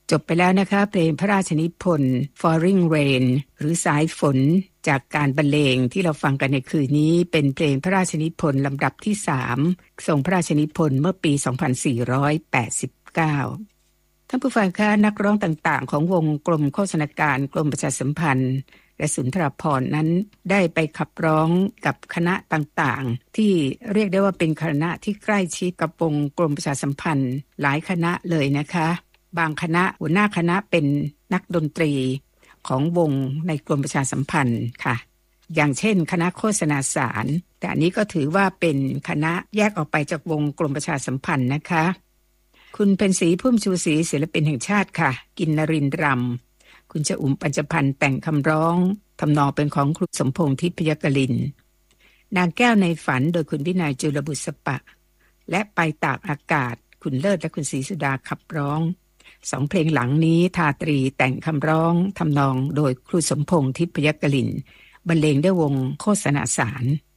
จบไปแล้วนะคะเพลงพระราชนิพนธ์ Falling Rain หรือสายฝนจากการบรรเลงที่เราฟังกันในคืนนี้เป็นเพลงพระราชนิพนธ์ลำดับที่3ทรงพระราชนิพนธ์เมื่อปี 2489 ท่านผู้ฟังคะนักร้องต่างๆของวงกรมโฆษณาการกรมประชาสัมพันธ์และสุนทรภรณ์นั้นได้ไปขับร้องกับคณะต่างๆที่เรียกได้ว่าเป็นคณะที่ใกล้ชิดกับวงกรมประชาสัมพันธ์หลายคณะเลยนะคะบางคณะหัวหน้าคณะเป็นนักดนตรีของวงในกรมประชาสัมพันธ์ค่ะอย่างเช่นคณะโฆษณาสารแต่อันนี้ก็ถือว่าเป็นคณะแยกออกไปจากวงกรมประชาสัมพันธ์นะคะคุณเพ็ญศรีพุ่มชูศรีศิลปินแห่งชาติค่ะกินนรินทร์รำคุณชอุ่มปัญจพันธ์แต่งคำร้องทำนองเป็นของครูสมพงษ์ทิพยกลินนางแก้วในฝันโดยคุณวินัยจุลบุษปะและไปตากอากาศคุณเลิศและคุณศรีสุดาขับร้อง2เพลงหลังนี้ทาตรีแต่งคำร้องทำนองโดยครูสมพงษ์ทิพยกลินบรรเลงด้วยวงโฆษณาสาร